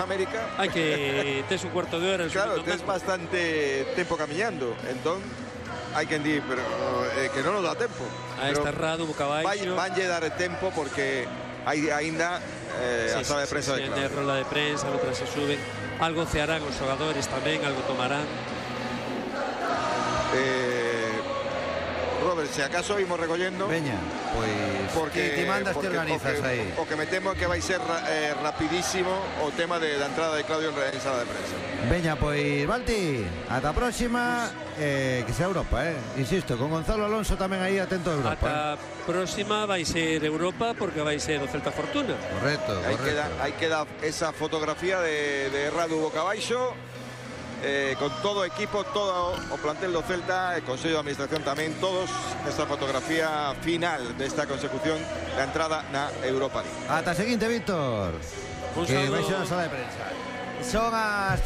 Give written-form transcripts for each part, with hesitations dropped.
Plaza América hai que tes un cuarto de hora claro, tes bastante tempo camiñando, entón hai quen di, pero que non nos dá tempo. Está errado, boca abaixo. Vanlle dar tempo porque hai aínda a sala de prensa de Claudio. Rola de prensa, outras se suben. Algo cearán os xogadores tamén, algo tomarán. Robert, se acaso imos recollendo. Veña, pois porque ti mandas, te organizas aí. O que me temo que vai ser rapidísimo o tema da entrada de Claudio en sala de prensa. Veña, pois Valti, ata a próxima, que sea Europa, insisto, con Gonzalo Alonso tamén aí atento a Europa. Ata próxima vai ser Europa porque vai ser o Celta Fortuna. Correcto, Aí queda esa fotografía de Radu boca abaixo. Con todo o equipo, todo o plantel do Celta, el Consello de Administración tamén, todos esta fotografía final desta consecución da entrada na Europa League. Ata seguinte, Víctor, que vai ser na sala de prensa. Son as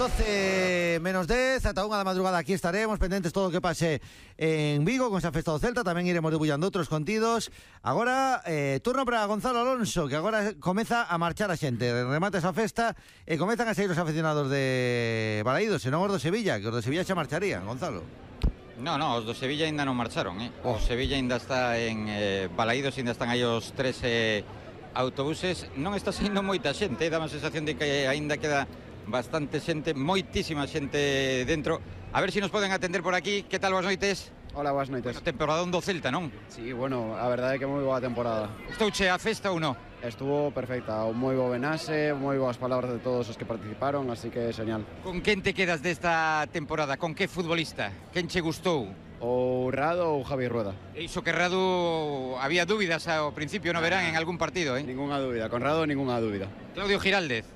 12 menos 10, ata unha da madrugada aquí estaremos pendentes todo o que pase en Vigo con esa festa do Celta, tamén iremos debullando outros contidos. Agora, turno para Gonzalo Alonso, que agora comeza a marchar a xente, remata esa festa e comezan a sair os aficionados de Balaídos, senón os do Sevilla, que os do Sevilla xa marcharían, Gonzalo. No, os do Sevilla ainda non marcharon, O Sevilla ainda está en Balaídos, ainda están aí os 3 autobuses. Non está saindo moita xente, dá a sensación de que ainda queda bastante xente, moitísima xente dentro. A ver se nos poden atender por aquí. Que tal, boas noites? Hola, boas noites. Bueno, temporadón do Celta, non? Sí, bueno, a verdade é que moi boa temporada. Estouche a festa ou non? Estuvo perfecta, moi bo venase, moi boas palabras de todos os que participaron, así que señal. Con quen te quedas desta temporada? Con que futbolista? Quen che gustou? Ou Rado ou Javi Rueda. Iso que Radu había dúbidas ao principio, no verán en algún partido, Ninguna dúbida, con Rado ninguna dúbida. Claudio Giraldez.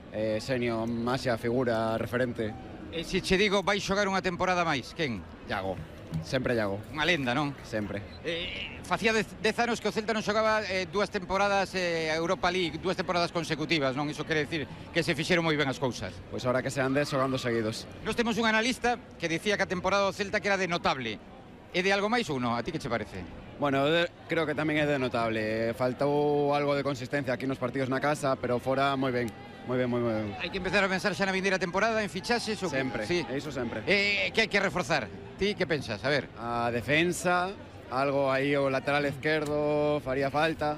Senio, Masia, figura, referente. E se che digo, vai xogar unha temporada máis, quen? Iago, sempre Iago. Unha lenda, non? Sempre. Facía 10 anos que o Celta non xogaba 2 temporadas Europa League, 2 temporadas consecutivas, non? Iso quere decir que se fixeron moi ben as cousas. Pois ahora que se ande xogando seguidos. Nos temos un analista que dicía que a temporada do Celta que era de notable. É de algo máis ou non? A ti que che parece? Bueno, creo que tamén é de notable. Faltou algo de consistencia aquí nos partidos na casa, pero fora moi ben. Moi ben, moi ben. Hai que empezar a pensar xa na vindeira temporada en fichaxes ou sempre, sí. Iso sempre. Que hai que reforzar? Ti que pensas? A ver. A defensa, algo aí o lateral esquerdo faría falta.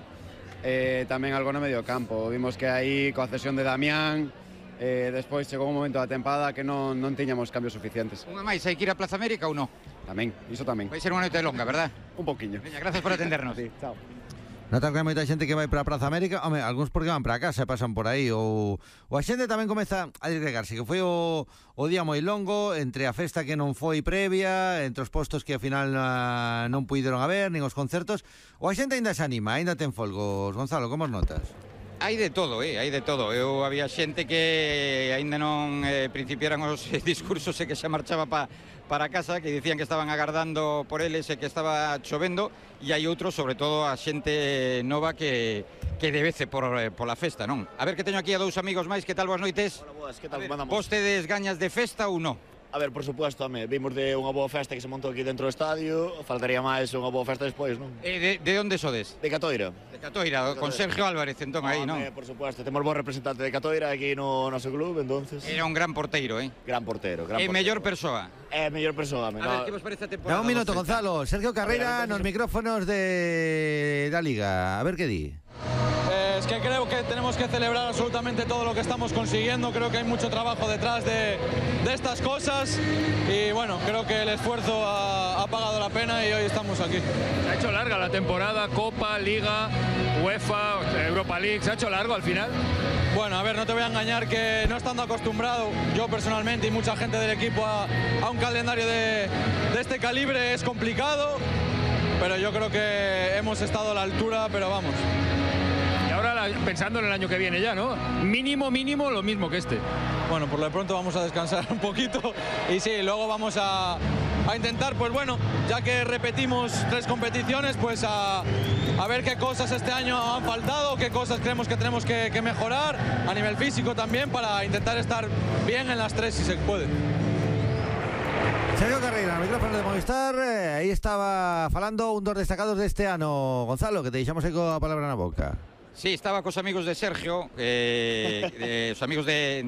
Tamén algo no medio campo. Vimos que aí coa cesión de Damián, despois chegou un momento da tempada que non tiñamos cambios suficientes. Unha máis, hai que ir a Plaza América ou non? Tamén, iso tamén. Vai ser unha noite longa, verdad? Un poquinho. Veña, gracias por atendernos. Sí, chao. Notas que hai moita xente que vai para a Praza América, home, algúns porque van para casa e pasan por aí, ou a xente tamén comeza a disgregarse, que foi o día moi longo, entre a festa que non foi previa, entre os postos que ao final non puideron haber, nin os concertos, ou a xente ainda se anima, ainda ten folgos. Gonzalo, como os notas? Hai de todo, hai de todo. Eu había xente que aínda non principiaran os discursos e que xa marchaba para casa, que dicían que estaban agardando por eles e que estaba chovendo, e hai outros, sobre todo a xente nova que debece pola festa, non? A ver, que teño aquí a 2 amigos máis. Que tal, boas noites? Hola, boas, que tal, mandamos? Vos tedes gañas de festa ou non? A ver, por supuesto, vimos de unha boa festa que se montou aquí dentro do estadio, faltaría máis unha boa festa despois, non? De onde sodes? De Catoira. De Catoira, con Sergio Álvarez, entón, aí, non? Por supuesto, temos bo representante de Catoira aquí no noso club, entonces. Era un gran porteiro, Gran portero, É mellor persoa. É mellor persoa, A ver, que vos parece a temporada? Dá un minuto, Gonzalo. Sergio Carreira nos micrófonos da Liga. A ver que di. Es que creo que tenemos que celebrar absolutamente todo lo que estamos consiguiendo. Creo que hay mucho trabajo detrás de estas cosas y bueno, creo que el esfuerzo ha pagado la pena y hoy estamos aquí. Se ha hecho larga la temporada, Copa, Liga, UEFA, Europa League, se ha hecho largo al final. Bueno, a ver, no te voy a engañar que no estando acostumbrado, yo personalmente y mucha gente del equipo, a un calendario de este calibre es complicado, pero yo creo que hemos estado a la altura, pero vamos. Ahora pensando en el año que viene ya, ¿no? Mínimo lo mismo que este. Bueno, por lo pronto vamos a descansar un poquito y sí, luego vamos a intentar, pues bueno, ya que repetimos 3 competiciones, pues a ver qué cosas este año han faltado, qué cosas creemos que tenemos que mejorar a nivel físico también para intentar estar bien en las 3 si se puede. Sergio Carreira, no micrófono de Movistar, aí estaba falando un dos destacados deste ano. Gonzalo, que te deixamos aí coa palabra na boca. Sí, estaba cos amigos de Sergio, os amigos de